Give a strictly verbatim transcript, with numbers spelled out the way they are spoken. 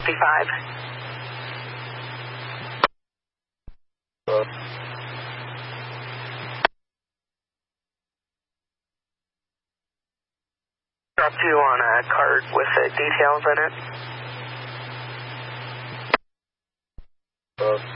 fifty-five. Uh, Drop two on a card with the details in it. uh,